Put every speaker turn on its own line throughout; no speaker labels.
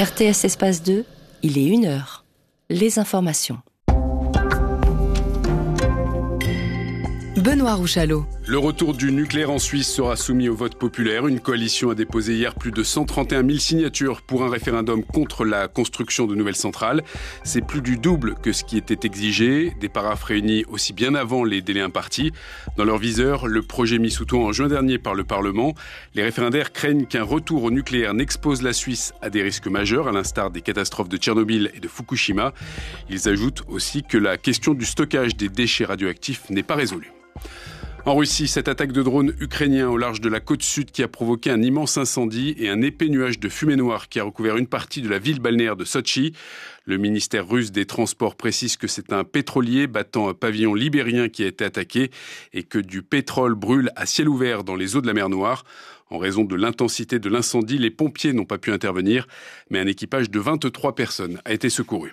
RTS Espace 2, il est 1h. Les informations.
Benoît Rouchalot.
Le retour du nucléaire en Suisse sera soumis au vote populaire. Une coalition a déposé hier plus de 131 000 signatures pour un référendum contre la construction de nouvelles centrales. C'est plus du double que ce qui était exigé. Des paraphes réunis aussi bien avant les délais impartis. Dans leur viseur, le projet mis sous toit en juin dernier par le Parlement. Les référendaires craignent qu'un retour au nucléaire n'expose la Suisse à des risques majeurs, à l'instar des catastrophes de Tchernobyl et de Fukushima. Ils ajoutent aussi que la question du stockage des déchets radioactifs n'est pas résolue. En Russie, cette attaque de drone ukrainien au large de la côte sud qui a provoqué un immense incendie et un épais nuage de fumée noire qui a recouvert une partie de la ville balnéaire de Sotchi. Le ministère russe des Transports précise que c'est un pétrolier battant un pavillon libérien qui a été attaqué et que du pétrole brûle à ciel ouvert dans les eaux de la mer Noire. En raison de l'intensité de l'incendie, les pompiers n'ont pas pu intervenir, mais un équipage de 23 personnes a été secouru.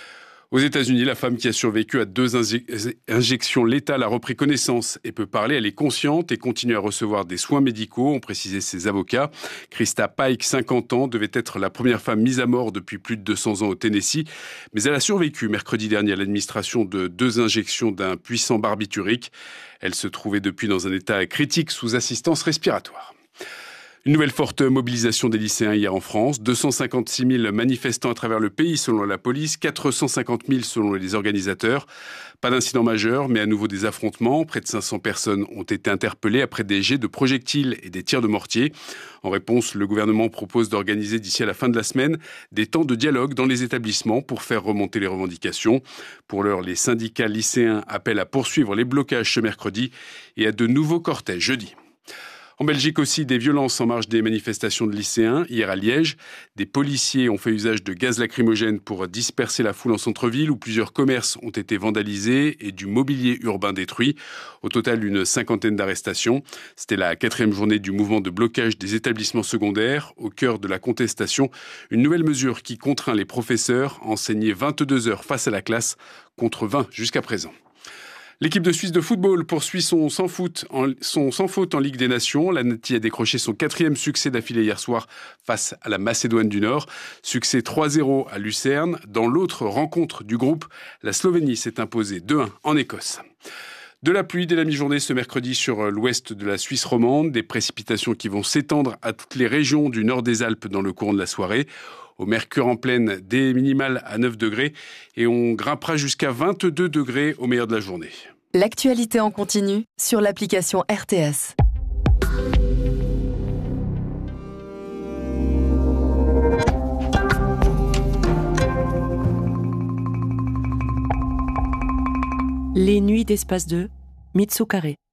Aux États-Unis, la femme qui a survécu à 2 injections létales a repris connaissance et peut parler. Elle est consciente et continue à recevoir des soins médicaux, ont précisé ses avocats. Krista Pike, 50 ans, devait être la première femme mise à mort depuis plus de 200 ans au Tennessee. Mais elle a survécu mercredi dernier à l'administration de 2 injections d'un puissant barbiturique. Elle se trouvait depuis dans un état critique sous assistance respiratoire. Une nouvelle forte mobilisation des lycéens hier en France. 256 000 manifestants à travers le pays selon la police, 450 000 selon les organisateurs. Pas d'incident majeur, mais à nouveau des affrontements. Près de 500 personnes ont été interpellées après des jets de projectiles et des tirs de mortier. En réponse, le gouvernement propose d'organiser d'ici à la fin de la semaine des temps de dialogue dans les établissements pour faire remonter les revendications. Pour l'heure, les syndicats lycéens appellent à poursuivre les blocages ce mercredi et à de nouveaux cortèges jeudi. En Belgique aussi, des violences en marge des manifestations de lycéens. Hier à Liège, des policiers ont fait usage de gaz lacrymogène pour disperser la foule en centre-ville où plusieurs commerces ont été vandalisés et du mobilier urbain détruit. Au total, une 50aine d'arrestations. C'était la 4e journée du mouvement de blocage des établissements secondaires. Au cœur de la contestation, une nouvelle mesure qui contraint les professeurs à enseigner 22 heures face à la classe contre 20 jusqu'à présent. L'équipe de Suisse de football poursuit son sans faute en Ligue des Nations. La Nati a décroché son 4e succès d'affilée hier soir face à la Macédoine du Nord. Succès 3-0 à Lucerne. Dans l'autre rencontre du groupe, la Slovénie s'est imposée 2-1 en Écosse. De la pluie dès la mi-journée ce mercredi sur l'ouest de la Suisse romande. Des précipitations qui vont s'étendre à toutes les régions du nord des Alpes dans le courant de la soirée. Au mercure en pleine, des minimales à 9 degrés et on grimpera jusqu'à 22 degrés au meilleur de la journée.
L'actualité en continu sur l'application RTS.
Les nuits d'Espace 2, Mitsu Carré.